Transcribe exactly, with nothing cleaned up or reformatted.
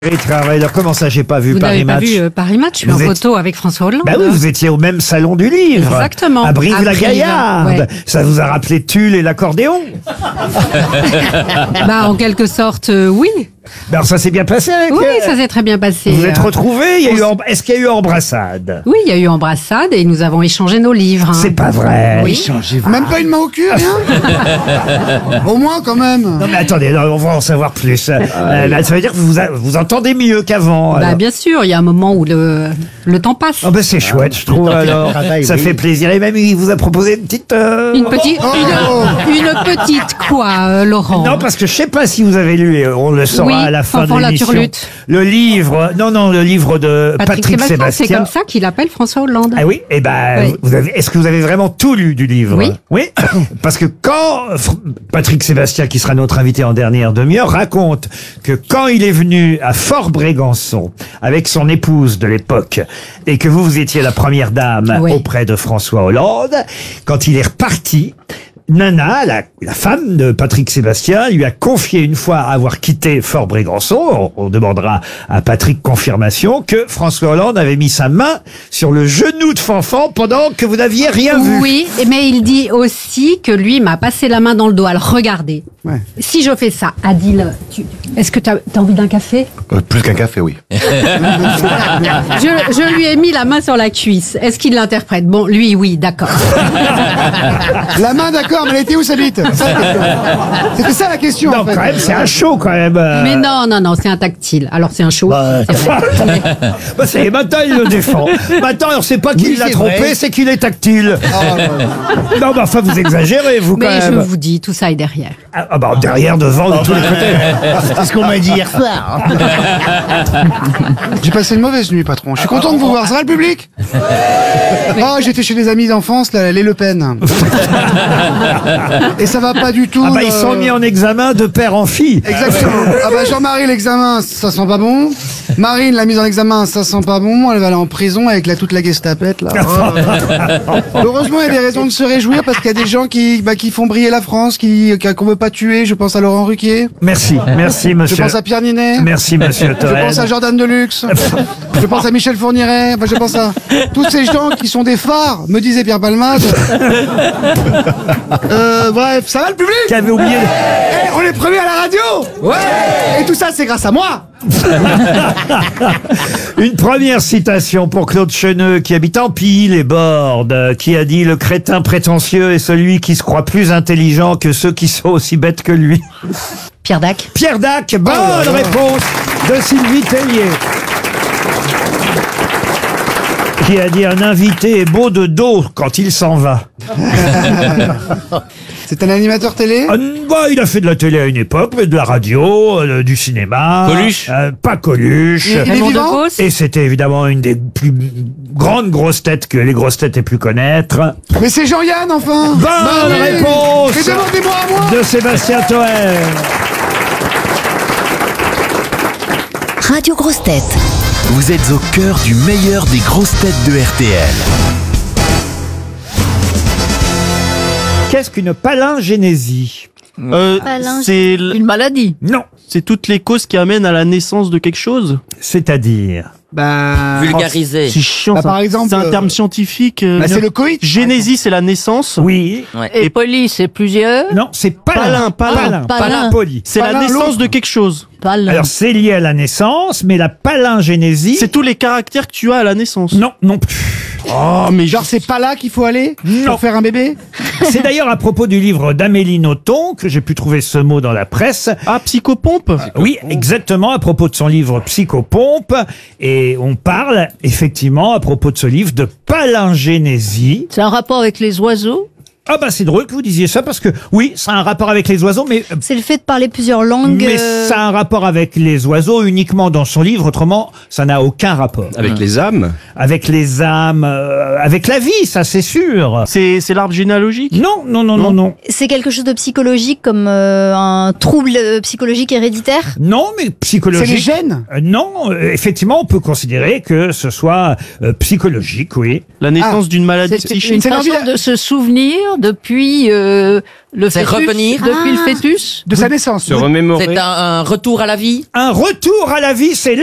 Alors, comment ça, j'ai pas vu Vous Paris n'avez pas Match vu euh, Paris Match, je suis Vous en êtes- photo avec François Hollande. Bah oui, vous étiez au même salon du livre. Exactement. À Brive-la-Gaillarde. À Brive, ouais. Ça vous a rappelé Tulle et l'accordéon? Bah, en quelque sorte, euh, oui. Ben, alors, ça s'est bien passé avec Oui, euh, ça s'est très bien passé. Vous êtes Euh, retrouvés? Il y a eu em- Est-ce qu'il y a eu embrassade? Oui, il y a eu embrassade et nous avons échangé nos livres. hein. C'est pas vrai. Oui. Même pas une main au cul, rien. Au moins, quand même. Non mais attendez, non, on va en savoir plus. Euh, là, ça veut dire que vous a- vous entendez mieux qu'avant. Bah, alors. bien sûr, il y a un moment où le, le temps passe. Oh ben c'est chouette, je trouve. Alors, ça fait plaisir. Et même il vous a proposé une petite. euh, Une petite, Oh. une, une petite quoi, euh, Laurent? Non, parce que je sais pas si vous avez lu, et on le saura Oui, à la fin Fanfan de la l'émission. Turlute. Le livre, non, non, le livre de Patrick, Patrick, Sébastien, c'est comme ça qu'il appelle François Hollande. Ah oui, et ben, Oui. vous avez, est-ce que vous avez vraiment tout lu du livre? Oui. Oui. Parce que quand Fr- Patrick Sébastien, qui sera notre invité en dernière demi-heure, raconte que quand il est venu à Fort-Brégançon avec son épouse de l'époque et que vous, vous étiez la première dame Oui. auprès de François Hollande, quand il est reparti, Nana, la, la femme de Patrick Sébastien, lui a confié une fois avoir quitté Fort-Brégançon, on, on demandera à Patrick confirmation, que François Hollande avait mis sa main sur le genou de Fanfan pendant que vous n'aviez rien vu. Oui, mais il dit aussi que lui m'a passé la main dans le dos. Alors regardez, Ouais. si je fais ça, Adil, tu... est-ce que tu as envie d'un café? Euh, plus qu'un café, oui. je, je lui ai mis la main sur la cuisse. Est-ce qu'il l'interprète? Bon, lui, oui, d'accord. La main, d'accord, mais elle était où sa bite? Ça, la question. C'était ça la question, Non, en fait. quand même, c'est un show, quand même. euh. Mais non, non, non, c'est un tactile. Alors c'est un show. c'est vrai. Mais- Bah, c'est, maintenant, il le défend. Maintenant, alors, c'est pas qu'il Oui, l'a c'est trompé, vrai. c'est qu'il est tactile. Oh, là, là. Non, mais enfin, vous exagérez, vous, quand Mais je même. vous dis, tout ça est derrière. Ah, ah, bah, derrière, devant, de tous les côtés. C'est ce qu'on m'a dit hier soir. J'ai passé une mauvaise nuit, patron. Je suis content de vous voir. Ça va, le public? Oh, j'étais chez des amis d'enfance, là, les Le Pen. Et ça va pas du tout. Ah, bah, ils euh, sont mis en examen de père en fille. Exactement. Ah bah Jean-Marie, l'examen, ça sent pas bon. Marine, la mise en examen, ça sent pas bon. Elle va aller en prison avec la, toute la gestapette, là. Oh. Heureusement, il y a des raisons de se réjouir parce qu'il y a des gens qui, bah, qui font briller la France, qui, qu'on veut pas tuer. Je pense à Laurent Ruquier. Merci, merci, Je monsieur. pense à Pierre Ninet. Merci, monsieur Je Toen. pense à Jordan Deluxe. Je pense à Michel Fourniret. Enfin, je pense à tous ces gens qui sont des phares, me disait Pierre Palmade. Euh, bref, ça va le public? Qui avait oublié. Eh, on est premiers à la radio. Ouais. Et tout ça, c'est grâce à moi. Une première citation pour Claude Cheneux, qui habite en Pille les Bordes, qui a dit: le crétin prétentieux est celui qui se croit plus intelligent que ceux qui sont aussi bêtes que lui. Pierre Dac. Pierre Dac, bonne réponse de Sylvie Tellier. Qui a dit: un invité est beau de dos quand il s'en va. C'est un animateur télé. Ah, bah, il a fait de la télé à une époque, mais de la radio, euh, du cinéma. Coluche. Euh, Pas Coluche. Il est Raymond vivant. Devos. Et c'était évidemment une des plus grandes grosses têtes que les grosses têtes aient pu connaître. Mais c'est Jean-Yann, enfin. Bonne Bah oui. réponse Mais demandez-moi à moi. de Sébastien Toen. Radio Grosse Tête. Vous êtes au cœur du meilleur des grosses têtes de R T L. Qu'est-ce qu'une palingénésie? Euh, c'est l- Une maladie. Non, c'est toutes les causes qui amènent à la naissance de quelque chose. c'est-à-dire. Bah, Vulgarisé. C'est chiant. Bah, ça. par exemple, c'est un euh, terme scientifique. euh, bah, c'est une- le coït. Génésie, c'est la naissance. Oui. Et poli, c'est plusieurs. Non, c'est palin. Palin, palin. Palin, Palin. poli. C'est la Palin, naissance l'autre. de quelque chose. Pas le- Alors c'est lié à la naissance, mais la palingénésie. C'est tous les caractères que tu as à la naissance. Non, non plus. Oh, mais Genre, c'est pas là qu'il faut aller Non. pour faire un bébé. C'est d'ailleurs à propos du livre d'Amélie Nothomb que j'ai pu trouver ce mot dans la presse. Ah, psychopompe. Oui, exactement, à propos de son livre Psychopompe. Et on parle, effectivement, à propos de ce livre de palingénésie. C'est un rapport avec les oiseaux. Ah bah c'est drôle que vous disiez ça parce que oui, ça a un rapport avec les oiseaux, mais C'est le fait de parler plusieurs langues. mais euh, ça a un rapport avec les oiseaux uniquement dans son livre. Autrement, ça n'a aucun rapport Avec les âmes. avec les âmes, euh, avec la vie, ça c'est sûr. C'est, c'est l'arbre généalogique. Non, non, non, non, non. C'est quelque chose de psychologique comme euh, un trouble euh, psychologique héréditaire. Non, mais C'est les psychologique. gènes. Euh, non, euh, effectivement, on peut considérer que ce soit euh, psychologique, oui. La naissance Ah, d'une maladie C'est psychique. une C'est l'envie façon de- de se souvenir revenir depuis euh, le C'est fœtus. revenir. Depuis le fœtus. De sa naissance. Se remémorer. C'est un, un retour à la vie. Un retour à la vie, c'est